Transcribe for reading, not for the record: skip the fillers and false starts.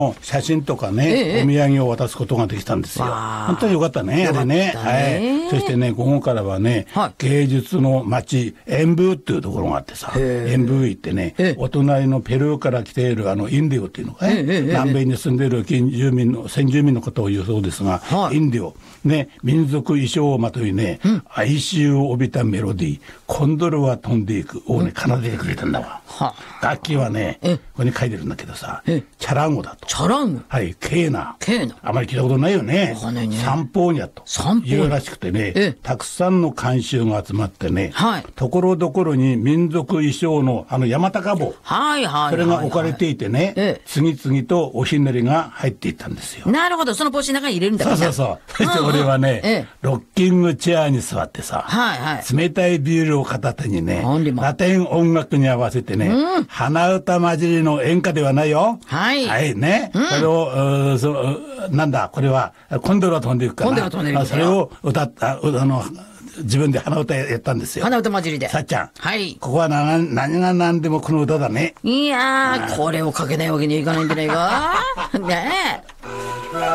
写真とかね、お土産を渡すことができたんですよ。本当によかったね、あれね。はい。そしてね、午後からはね、芸術の街、エンブーっていうところがあってさ、エンブー行ってね、お隣のペルーから来ているインディオっていうのがね、南米に住んでいる先住民の方を言うそうですが、インディオ、ね、民族衣装をまといね、哀愁を帯びたメロディー、コンドルは飛んでいくをね、奏でてくれたんだわ。楽器はね、ここに書いてるんだけどさ、チャランゴだと。 チャランゴ。 はい、ケーナ。あまり聞いたことないよね。サンポーニャというらしくてね、たくさんの観衆が集まってね、ところどころに民族衣装の山高帽、それが置かれていてね、次々とおひねりが入っていったんですよ。 なるほど、その帽子の中に入れるんだから。 そう。そして俺はね、ロッキングチェアに座ってさ、冷たいビールを片手にね、ラテン音楽に合わせてね、鼻歌混じりの演歌ではないよ。はいね。これを、なんだ、これは、コンドルは飛んでいくから、それを歌った、自分で鼻歌やったんですよ。 鼻歌混じりで。 さっちゃん。ここは何が何でもこの歌だね。 いやー、これをかけないわけにはいかないんじゃないかねえ。